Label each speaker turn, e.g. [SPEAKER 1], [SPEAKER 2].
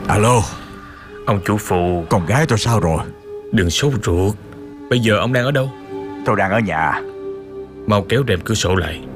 [SPEAKER 1] Alo.
[SPEAKER 2] Ông chủ phụ.
[SPEAKER 1] Con gái tôi sao rồi?
[SPEAKER 2] Đừng sốt ruột. Bây giờ ông đang ở đâu?
[SPEAKER 1] Tôi đang ở nhà.
[SPEAKER 2] Mau kéo rèm cửa sổ lại.